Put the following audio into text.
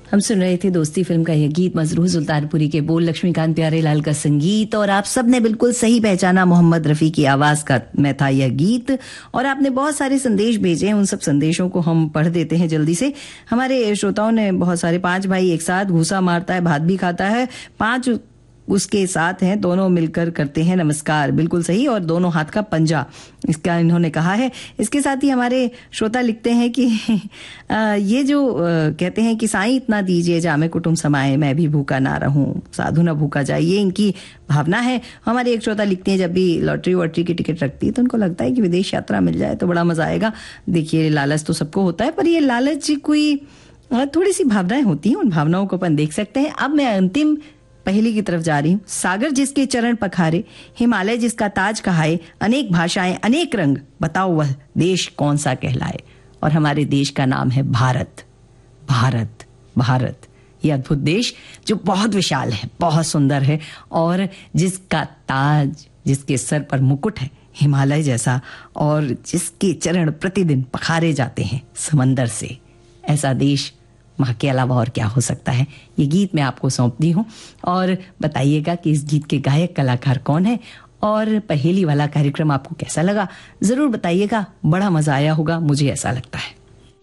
हम सुन रहे थे दोस्ती फिल्म का यह गीत, मजरूह सुल्तानपुरी के बोल, लक्ष्मीकांत प्यारेलाल का संगीत, और आप सबने बिल्कुल सही पहचाना, मोहम्मद रफ़ी की आवाज का में था यह गीत। और आपने बहुत सारे संदेश भेजे हैं, उन सब संदेशों को हम पढ़ देते हैं जल्दी से। हमारे श्रोताओं ने बहुत सारे, 5 भाई एक साथ घूसा मारता है भात भी खाता है, 5 उसके साथ हैं, दोनों मिलकर करते हैं नमस्कार, बिल्कुल सही, और दोनों हाथ का पंजा, इसका इन्होंने कहा है। इसके साथ ही हमारे श्रोता लिखते हैं कि ये जो कहते हैं कि साईं इतना दीजिए जामे कुटुंब समाए, मैं भी भूखा ना रहूं, साधु ना भूखा जाए, ये इनकी भावना है। हमारे एक श्रोता लिखते हैं जब भी लॉटरी वॉटरी की टिकट रखती है तो उनको लगता है कि विदेश यात्रा मिल जाए तो बड़ा मजा आएगा। देखिए, लालच तो सबको होता है, पर ये लालच कोई थोड़ी सी भावनाएं होती हैं, उन भावनाओं को अपन देख सकते हैं। अब मैं अंतिम पहली की तरफ जा रही हूं। सागर जिसके चरण पखारे, हिमालय जिसका ताज कहाए, अनेक भाषाएं अनेक रंग, बताओ वह देश कौन सा कहलाए। और हमारे देश का नाम है भारत। भारत, भारत, ये अद्भुत देश जो बहुत विशाल है, बहुत सुंदर है, और जिसका ताज, जिसके सर पर मुकुट है हिमालय जैसा, और जिसके चरण प्रतिदिन पखारे जाते हैं समंदर से, ऐसा देश माँ के अलावा और क्या हो सकता है। ये गीत मैं आपको सौंपती हूँ, और बताइएगा कि इस गीत के गायक कलाकार कौन है, और पहेली वाला कार्यक्रम आपको कैसा लगा, जरूर बताइएगा। बड़ा मजा आया होगा, मुझे ऐसा लगता है।